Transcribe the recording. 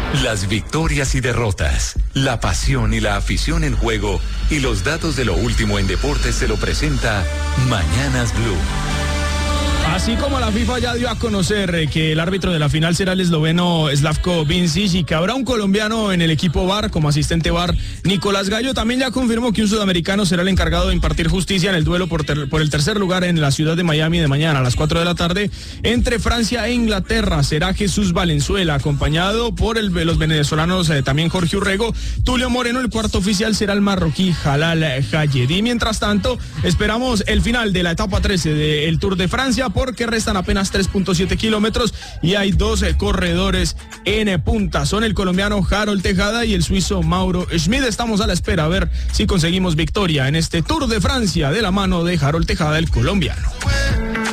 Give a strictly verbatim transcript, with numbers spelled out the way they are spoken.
Las victorias y derrotas, la pasión y la afición en juego y los datos de lo último en deportes se lo presenta Mañanas Blue. Así como la FIFA ya dio a conocer que el árbitro de la final será el esloveno Slavko Vincic y que habrá un colombiano en el equipo V A R como asistente V A R, Nicolás Gallo también ya confirmó que un sudamericano será el encargado de impartir justicia en el duelo por, ter- por el tercer lugar en la ciudad de Miami de mañana a las cuatro de la tarde entre Francia e Inglaterra. Será Jesús Valenzuela, acompañado por el, los venezolanos eh, también Jorge Urrego, Tulio Moreno. El cuarto oficial será el marroquí Jalal Jayedi. Mientras tanto, esperamos el final de la etapa trece del Tour de Francia, porque restan apenas tres punto siete kilómetros y hay doce corredores en punta. Son el colombiano Harold Tejada y el suizo Mauro Schmid. Estamos a la espera a ver si conseguimos victoria en este Tour de Francia de la mano de Harold Tejada, el colombiano.